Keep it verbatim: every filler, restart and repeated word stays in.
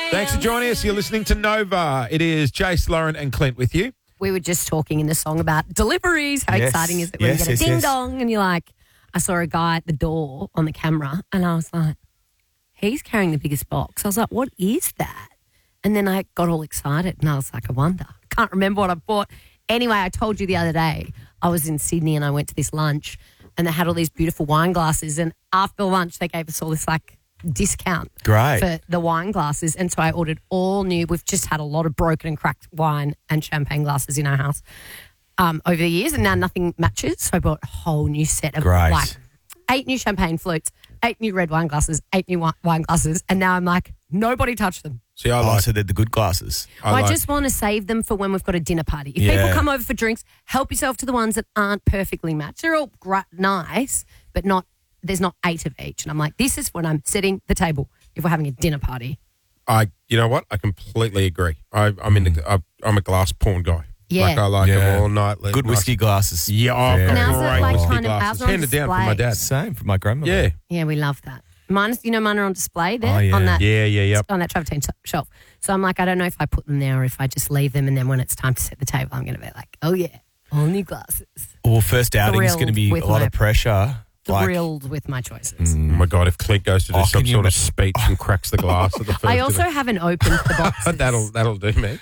Thanks for joining us. You're listening to Nova. It is Jace, Lauren and Clint with you. We were just talking in the song about deliveries. How Yes. exciting is it when Yes, you get a yes, ding yes. dong and you're like, I saw a guy at the door on the camera and I was like, he's carrying the biggest box. I was like, what is that? And then I got all excited and I was like, I wonder. I can't remember what I bought. Anyway, I told you the other day, I was in Sydney and I went to this lunch and they had all these beautiful wine glasses, and after lunch they gave us all this like discount Great. for the wine glasses, and so I ordered all new. We've just had a lot of broken and cracked wine and champagne glasses in our house um, over the years, and now nothing matches, so I bought a whole new set of Great. like eight new champagne flutes, eight new red wine glasses, eight new wi- wine glasses, and now I'm like, nobody touch them. See, I Oh, like. so they're the good glasses. I, I like just want to save them for when we've got a dinner party. If Yeah. people come over for drinks, help yourself to the ones that aren't perfectly matched. They're all gra- nice, but not. There's not eight of each. And I'm like, this is when I'm setting the table if we're having a dinner party. I, you know what? I completely agree. I, I'm into. I, I'm a glass porn guy. Yeah. Like I like Yeah. them all night. Good nice- whiskey glasses. Yeah, I've Yeah. got And ours are great like whiskey kind of- glasses. ours are on Handed down from my display. dad. Same for my grandmother. Yeah, Yeah, we love that. Mine is, you know, mine are on display there Oh, yeah. on that yeah, yeah, yep. on that travertine sh- shelf. So I'm like, I don't know if I put them there or if I just leave them, and then when it's time to set the table, I'm going to be like, oh yeah, all new glasses. Well, first outing is going to be Thrilled a with lot my- of pressure. Like, Thrilled with my choices. Oh my God, if Clint goes to do Oh, some can you sort of ma- speech and cracks the glass at the first I of also the- haven't opened the boxes. that'll that'll do me.